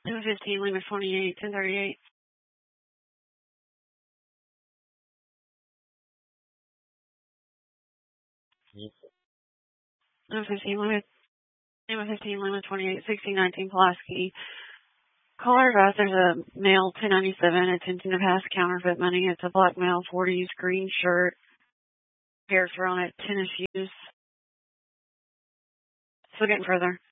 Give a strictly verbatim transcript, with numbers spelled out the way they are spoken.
two fifteen, Lima twenty-eight, ten thirty-eight. Lima fifteen, Lima, Lima fifteen, Lima twenty-eight, sixteen nineteen, Pulaski. Caller advised there's a male ten ninety-seven attempting to pass counterfeit money. It's a black male, forties, green shirt, hair thrown at tennis shoes. Still getting further.